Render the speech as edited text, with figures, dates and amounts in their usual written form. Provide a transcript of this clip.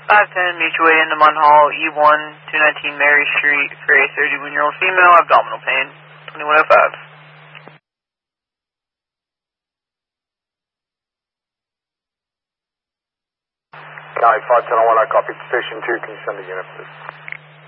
510 Mutual Aid in the Munn Hall, E1, 219 Mary Street, for a 31-year-old female, abdominal pain, 2105. County 510-01, I copy station 2, can you send a unit, please?